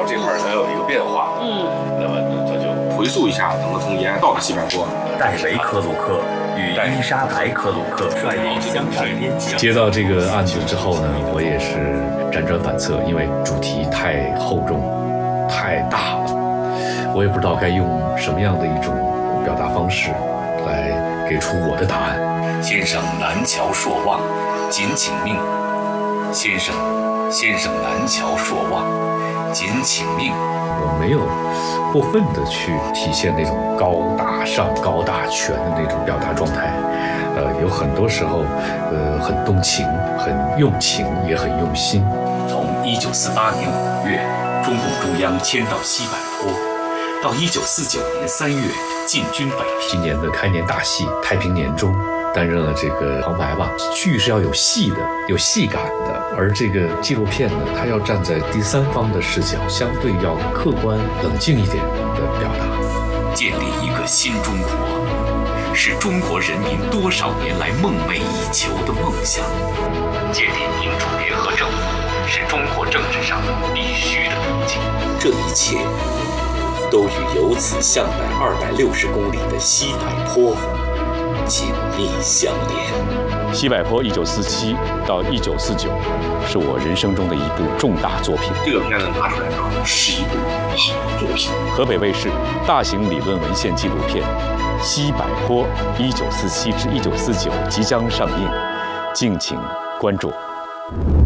这块它有一个变化，那么它就回溯一下，等着从延安到达西柏坡。 戴维·克鲁克与伊莎白·克鲁克率领湘陕编辑。 接到这个案子之后呢，我也是辗转反侧，因为主题太厚重、太大了，我也不知道该用什么样的一种表达方式来给出我的答案。 先生南桥朔望，谨请命。先生南桥朔望，谨请命。 我没有过分的去体现那种高大上、高大全的那种表达状态，有很多时候，很动情、很用情，也很用心。 从1948年5月，中共中央迁到西柏坡，到1949年3月进军北平。 今年的开年大戏《太平年中》，担任了这个旁白吧。剧是要有戏的，有戏感的，而这个纪录片呢，它要站在第三方的视角，相对要客观、冷静一点的表达。 建立一个新中国，是中国人民多少年来梦寐以求的梦想。建立民主联合政府，是中国政治上必须的途径。 这一切都与由此向北260公里的西柏坡紧密相连。 西柏坡1947到1949是我人生中的一部重大作品。 这个片子拿出来之后，是一部好作品。 河北卫视大型理论文献纪录片《西柏坡1947至1949》即将上映，敬请关注。